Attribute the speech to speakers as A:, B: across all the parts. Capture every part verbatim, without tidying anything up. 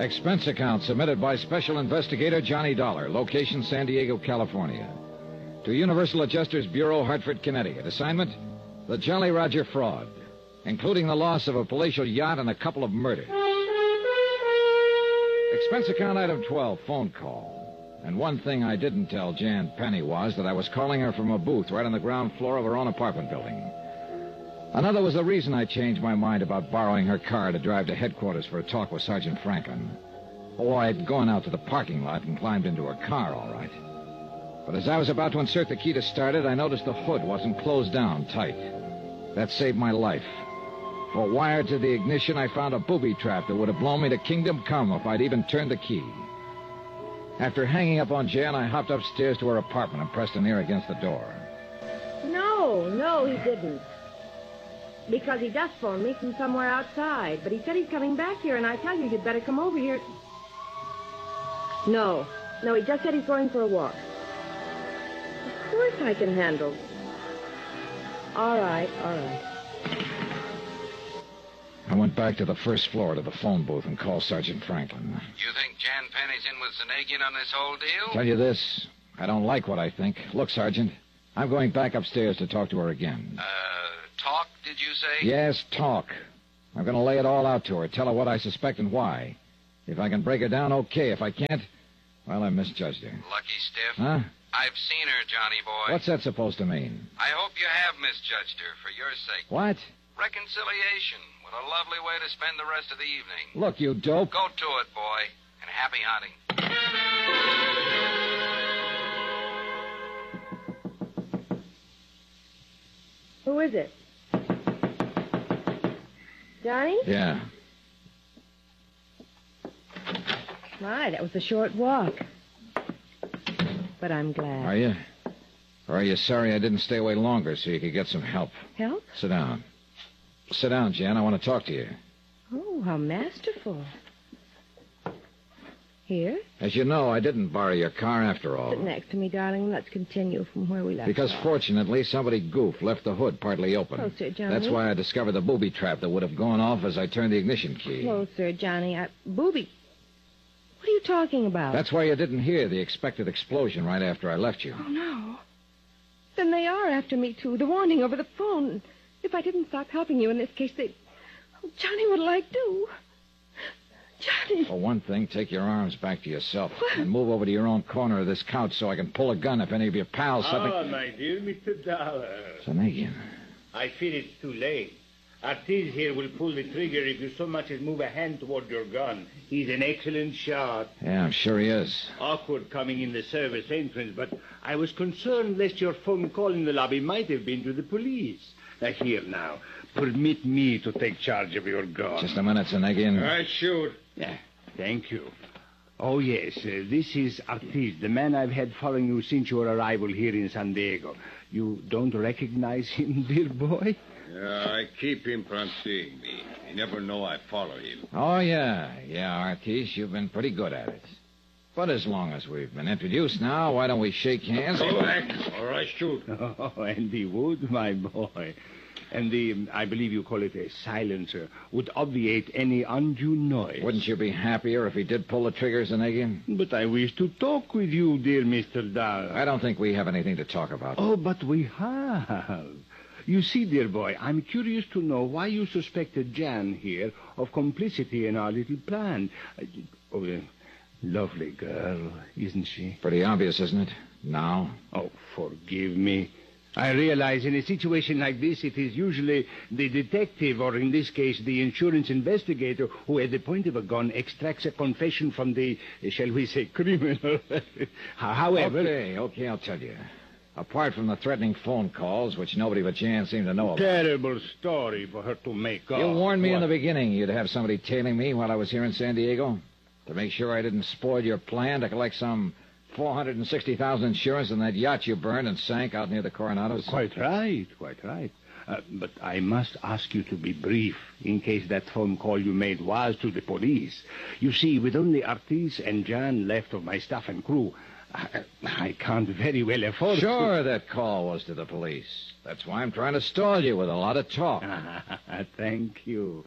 A: Expense account submitted by Special Investigator Johnny Dollar. Location, San Diego, California. To Universal Adjusters Bureau, Hartford, Connecticut. Assignment, the Jolly Roger fraud, including the loss of a palatial yacht and a couple of murders. Expense account item twelve, phone call. And one thing I didn't tell Jan Penny was that I was calling her from a booth right on the ground floor of her own apartment building. Another was the reason I changed my mind about borrowing her car to drive to headquarters for a talk with Sergeant Franklin. Oh, I'd gone out to the parking lot and climbed into her car, all right. But as I was about to insert the key to start it, I noticed the hood wasn't closed down tight. That saved my life. For wired to the ignition, I found a booby trap that would have blown me to kingdom come if I'd even turned the key. After hanging up on Jan, I hopped upstairs to her apartment and pressed an ear against the door.
B: No, no, he didn't. Because he just phoned me from somewhere outside. But he said he's coming back here, and I tell you, you'd better come over here. No, no, he just said he's going for a walk. Of course I can handle. All right, all right.
A: I went back to the first floor to the phone booth and called Sergeant Franklin.
C: You think Jan Penny's in with Zanagian on this whole deal?
A: Tell you this, I don't like what I think. Look, Sergeant, I'm going back upstairs to talk to her again.
C: Uh, talk, did you say?
A: Yes, talk. I'm going to lay it all out to her, tell her what I suspect and why. If I can break her down, okay. If I can't, well, I misjudged her.
C: Lucky stiff.
A: Huh?
C: I've seen her, Johnny boy.
A: What's that supposed to mean?
C: I hope you have misjudged her for your sake.
A: What?
C: Reconciliation. What a lovely way to spend the rest of the evening.
A: Look, you dope.
C: Go to it, boy. And happy hunting.
B: Who is it? Johnny?
A: Yeah.
B: My, that was a short walk. But I'm glad.
A: Are you? Or are you sorry I didn't stay away longer so you could get some help?
B: Help?
A: Sit down. Sit down, Jan. I want to talk to you.
B: Oh, how masterful. Here?
A: As you know, I didn't borrow your car after all.
B: Sit next to me, darling. Let's continue from where we left
A: Because
B: off.
A: fortunately, somebody goofed, left the hood partly open.
B: Closer, Johnny.
A: That's why I discovered the booby trap that would have gone off as I turned the ignition key.
B: Closer, Johnny. I... Booby. What are you talking about?
A: That's why you didn't hear the expected explosion right after I left you.
B: Oh, no. Then they are after me, too. The warning over the phone. If I didn't stop helping you in this case, they... Oh, Johnny, what'll I do? Johnny.
A: For one thing, take your arms back to yourself
B: What?
A: and move over to your own corner of this couch so I can pull a gun if any of your pals suddenly...
D: Ah, my dear Mister Dollar.
A: Zanagian.
D: I fear it's too late. Ortiz here will pull the trigger if you so much as move a hand toward your gun. He's an excellent shot.
A: Yeah, I'm sure he is.
D: Awkward coming in the service entrance, but I was concerned lest your phone call in the lobby might have been to the police. Now, here now. Permit me to take charge of your gun.
A: Just a minute, Zanagian.
D: I should. Yeah, thank you. Oh, yes, uh, this is Ortiz, the man I've had following you since your arrival here in San Diego. You don't recognize him, dear boy?
E: Yeah, I keep him from seeing me. You never know I follow him.
A: Oh, yeah. Yeah, Ortiz, you've been pretty good at it. But as long as we've been introduced now, why don't we shake hands?
E: Go back, or I shoot.
D: Oh, and he would, my boy. And the, I believe you call it a silencer, would obviate any undue noise.
A: Wouldn't you be happier if he did pull the trigger, Zanagian?
D: But I wish to talk with you, dear Mister Dahl.
A: I don't think we have anything to talk about.
D: Oh, but we have. You see, dear boy, I'm curious to know why you suspected Jan here of complicity in our little plan. Uh, Oh, uh, lovely girl, isn't she?
A: Pretty obvious, isn't it? Now?
D: Oh, forgive me. I realize in a situation like this, it is usually the detective, or in this case, the insurance investigator, who at the point of a gun extracts a confession from the, uh, shall we say, criminal. However...
A: Okay, okay, I'll tell you. Apart from the threatening phone calls, which nobody but Jan seemed to know about.
D: Terrible story for her to make up.
A: You warned me
D: What?
A: in the beginning you'd have somebody tailing me while I was here in San Diego. To make sure I didn't spoil your plan to collect some four hundred sixty thousand dollars insurance on that yacht you burned and sank out near the Coronados.
D: Quite right, quite right. Uh, but I must ask you to be brief in case that phone call you made was to the police. You see, with only Ortiz and Jan left of my staff and crew, I, I can't very well afford
A: Sure,
D: to...
A: that call was to the police. That's why I'm trying to stall you with a lot of talk.
D: Thank you.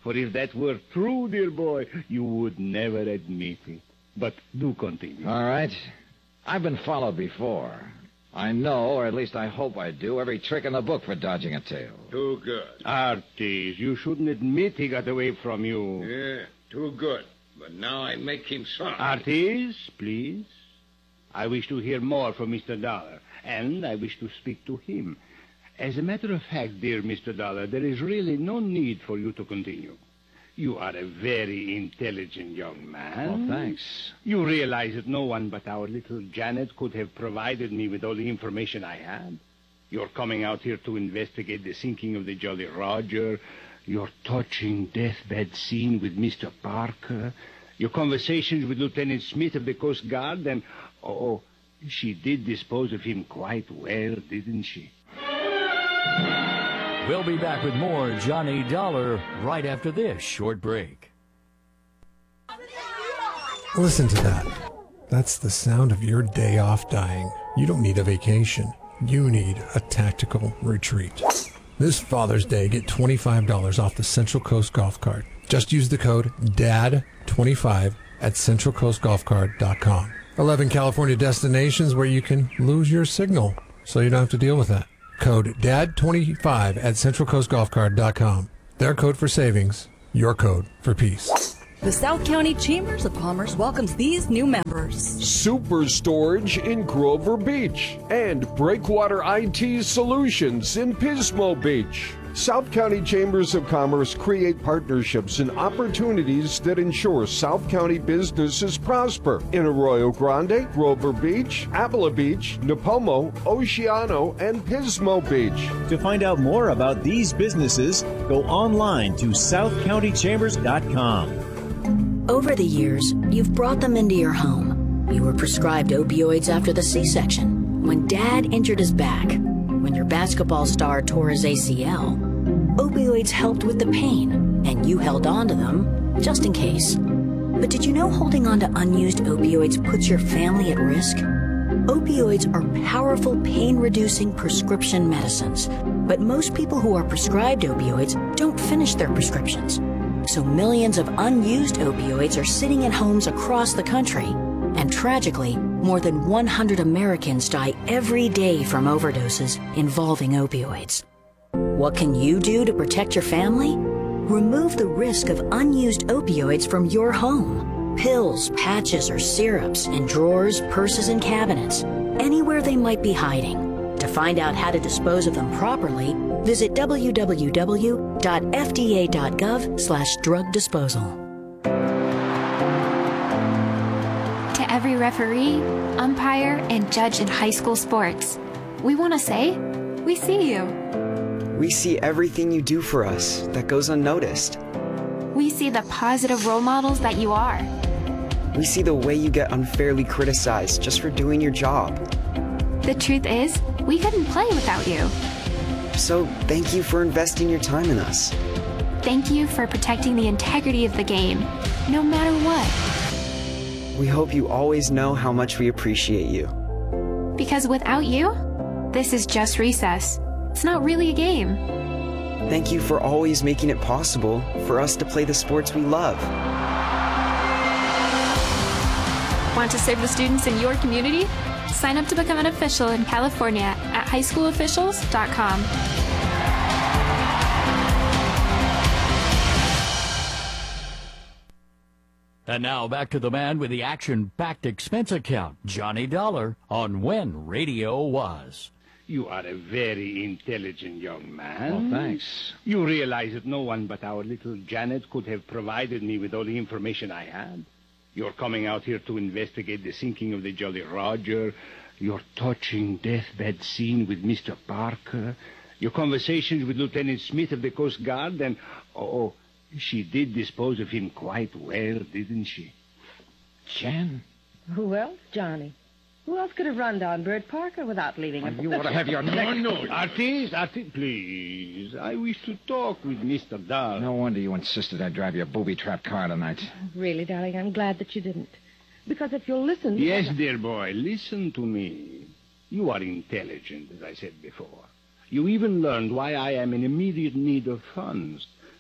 D: For if that were true, dear boy, you would never admit it. But do continue.
A: All right. I've been followed before. I know, or at least I hope I do, every trick in the book for dodging a tail.
E: Too good.
D: Artis, you shouldn't admit he got away from you.
E: Yeah, too good. But now I make him sorry.
D: Artis, please. I wish to hear more from Mister Dollar, and I wish to speak to him. As a matter of fact, dear Mister Dollar, there is really no need for you to continue. You are a very intelligent young man.
A: Well, thanks.
D: You realize that no one but our little Janet could have provided me with all the information I had. You're coming out here to investigate the sinking of the Jolly Roger, your touching deathbed scene with Mister Parker, your conversations with Lieutenant Smith of the Coast Guard, and, oh, she did dispose of him quite well, didn't she?
F: We'll be back with more Johnny Dollar right after this short break.
G: Listen to that. That's the sound of your day off dying. You don't need a vacation. You need a tactical retreat. This Father's Day, get twenty-five dollars off the Central Coast Golf Cart. Just use the code D A D twenty-five at central coast golf cart dot com. eleven California destinations where you can lose your signal, so you don't have to deal with that. Code D A D twenty-five at central coast golf cart dot com. Their code for savings, your code for peace.
H: The South County Chambers of Commerce welcomes these new members.
I: Super Storage in Grover Beach and Breakwater I T Solutions in Pismo Beach. South County Chambers of Commerce create partnerships and opportunities that ensure South County businesses prosper in Arroyo Grande, Grover Beach, Avila Beach, Nipomo, Oceano, and Pismo Beach.
J: To find out more about these businesses, go online to south county chambers dot com.
H: Over the years, you've brought them into your home. You were prescribed opioids after the C-section, when Dad injured his back, when your basketball star tore his A C L. Opioids helped with the pain, and you held on to them just in case. But did you know holding on to unused opioids puts your family at risk? Opioids are powerful pain-reducing prescription medicines, but most people who are prescribed opioids don't finish their prescriptions. So millions of unused opioids are sitting in homes across the country. And tragically, more than one hundred Americans die every day from overdoses involving opioids. What can you do to protect your family? Remove the risk of unused opioids from your home. Pills, patches, or syrups in drawers, purses, and cabinets, anywhere they might be hiding. To find out how to dispose of them properly, visit w w w dot f d a dot gov slash drug disposal.
K: To every referee, umpire, and judge in high school sports, we want to say, we see you.
L: We see everything you do for us that goes unnoticed.
K: We see the positive role models that you are.
L: We see the way you get unfairly criticized just for doing your job.
K: The truth is, we couldn't play without you.
L: So thank you for investing your time in us.
K: Thank you for protecting the integrity of the game, no matter what.
L: We hope you always know how much we appreciate you.
K: Because without you, this is just recess. It's not really a game.
L: Thank you for always making it possible for us to play the sports we love.
K: Want to serve the students in your community? Sign up to become an official in California at high school officials dot com.
F: And now back to the man with the action-packed expense account, Johnny Dollar, on When Radio Was.
D: You are a very intelligent young man.
A: Well, thanks.
D: You realize that no one but our little Janet could have provided me with all the information I had. You're coming out here to investigate the sinking of the Jolly Roger, your touching deathbed scene with Mister Parker, your conversations with Lieutenant Smith of the Coast Guard, and, oh, she did dispose of him quite well, didn't she?
A: Jan?
M: Who else, Johnny? Who else could have run down Bert Parker without leaving a...
A: You ought to have your neck...
D: No, no. Artist, artist, please. I wish to talk with Mister Dahl.
A: No wonder you insisted I drive your booby-trap car tonight.
B: Really, darling, I'm glad that you didn't. Because if you'll listen...
D: Yes, dear boy, listen to me. You are intelligent, as I said before. You even learned why I am in immediate need of funds.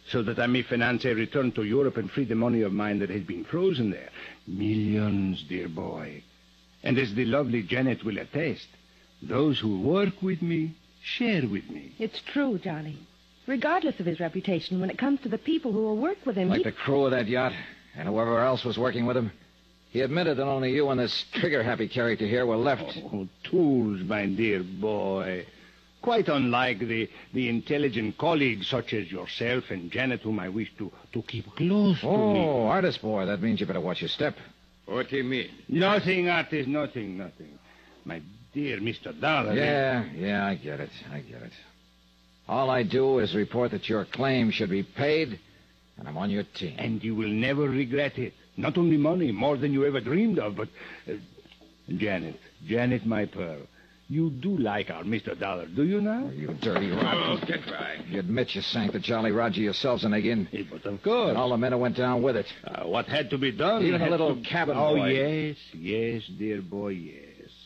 D: so that I may finance a return to Europe and free the money of mine that has been frozen there. Millions, dear boy. And as the lovely Janet will attest, those who work with me share with me.
M: It's true, Johnny. Regardless of his reputation, when it comes to the people who will work with him...
A: Like
M: he...
A: the crew of that yacht and whoever else was working with him. He admitted that only you and this trigger-happy character here were left.
D: Oh, tools, my dear boy. Quite unlike the, the intelligent colleagues such as yourself and Janet, whom I wish to, to keep close to
A: oh,
D: me.
A: Oh, artist boy, that means you better watch your step.
E: What do you mean?
D: Nothing, artist, nothing, nothing. My dear Mister Dollar.
A: Yeah, yeah, I get it, I get it. All I do is report that your claim should be paid, and I'm on your team.
D: And you will never regret it. Not only money, more than you ever dreamed of, but... Uh, Janet, Janet, my pearl, you do like our Mister Dollar, do you now?
A: Oh, you dirty rotten.
E: Oh, get right.
A: You admit you sank the Jolly Roger yourselves in again.
D: Hey, but of course.
A: And all the men who went down with it.
D: Uh, what had to be done?
A: Even a little
D: to...
A: cabin
D: oh,
A: boy.
D: Oh, yes, yes, dear boy, yes.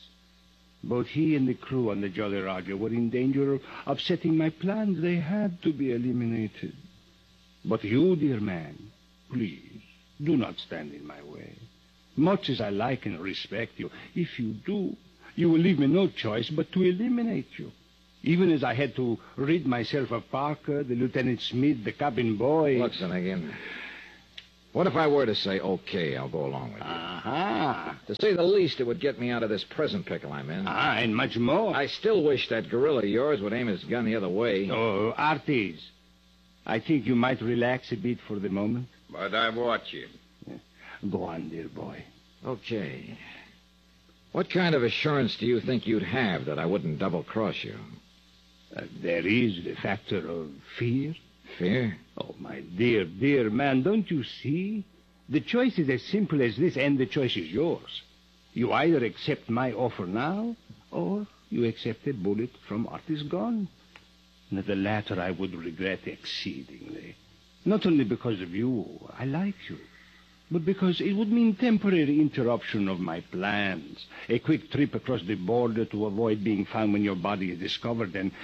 D: Both he and the crew on the Jolly Roger were in danger of upsetting my plans. They had to be eliminated. But you, dear man, please, do not stand in my way. Much as I like and respect you, if you do, you will leave me no choice but to eliminate you. Even as I had to rid myself of Parker, the Lieutenant Smith, the cabin boy...
A: Look, Finnegan, what if I were to say, okay, I'll go along with you?
D: Aha.
A: To say the least, it would get me out of this present pickle I'm in.
D: Ah, and much more.
A: I still wish that gorilla of yours would aim his gun the other way.
D: Oh, Artis, I think you might relax a bit for the moment.
E: But I watch you.
D: Go on, dear boy.
A: Okay. What kind of assurance do you think you'd have that I wouldn't double-cross you?
D: Uh, there is the factor of fear.
A: Fear?
D: Oh, my dear, dear man, don't you see? The choice is as simple as this, and the choice is yours. You either accept my offer now, or you accept a bullet from Artis Gone. And the latter I would regret exceedingly. Not only because of you, I like you, but because it would mean temporary interruption of my plans, a quick trip across the border to avoid being found when your body is discovered, and,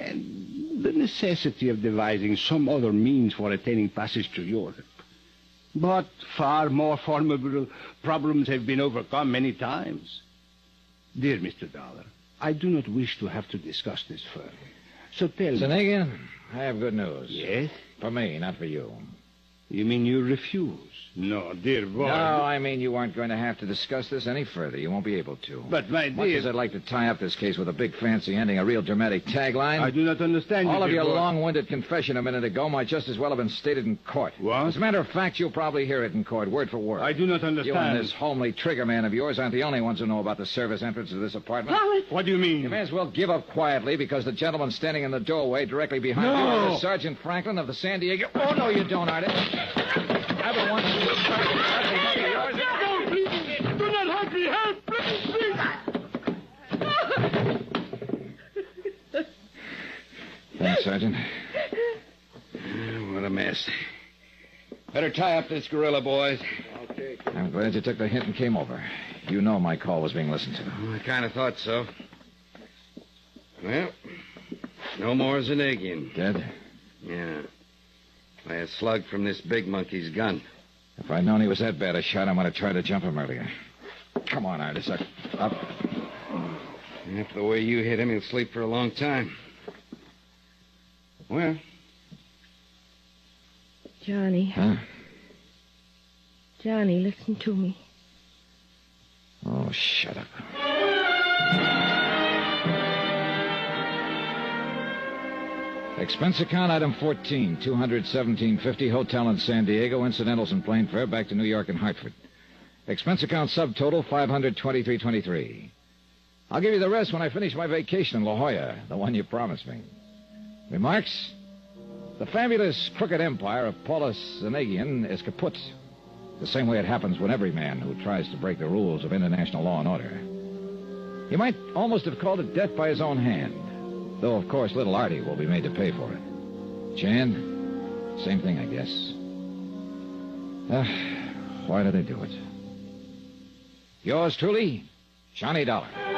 D: and the necessity of devising some other means for attaining passage to Europe. But far more formidable problems have been overcome many times. Dear Mister Dollar, I do not wish to have to discuss this further. So tell me...
A: Finnegan, I have good news.
D: Yes?
A: For me, not for you.
D: You mean you refuse? No, dear boy.
A: No, I mean you aren't going to have to discuss this any further. You won't be able to.
D: But, my
A: Much
D: dear...
A: as I'd like to tie up this case with a big fancy ending, a real dramatic tagline...
D: I do not understand you,
A: All of
D: dear
A: your
D: boy.
A: long-winded confession a minute ago might just as well have been stated in court.
D: What?
A: As a matter of fact, you'll probably hear it in court, word for word.
D: I do not understand.
A: You and this homely trigger man of yours aren't the only ones who know about the service entrance to this apartment.
D: What do you mean?
A: You may as well give up quietly, because the gentleman standing in the doorway directly behind
D: No.
A: you is Sergeant Franklin of the San Diego... Oh, no, you don't, Artie. I've been wanting to...
D: No, please. Do not hurt me. Help, please, please.
A: Thanks, Sergeant.
E: What a mess. Better tie up this gorilla, boys.
A: Okay. I'm glad you took the hint and came over. You know my call was being listened to.
E: I kind of thought so. Well, no more Zanegian.
A: Dead?
E: Yeah. By a slug from this big monkey's gun.
A: If I'd known he was that bad a shot, I might have tried to jump him earlier. Come on, Artis. Up. up.
E: After the way you hit him, he'll sleep for a long time. Well.
B: Johnny.
A: Huh?
B: Johnny, listen to me.
A: Oh, shut up. Expense account item fourteen, two hundred seventeen fifty, hotel in San Diego, incidentals and plane fare back to New York and Hartford. Expense account subtotal five hundred twenty-three twenty-three. I'll give you the rest when I finish my vacation in La Jolla, the one you promised me. Remarks? The fabulous crooked empire of Paulus Zanegian is kaput, the same way it happens when every man who tries to break the rules of international law and order. You might almost have called it death by his own hand. Though, of course, little Artie will be made to pay for it. Jan, same thing, I guess. Uh, why do they do it? Yours truly, Johnny Dollar.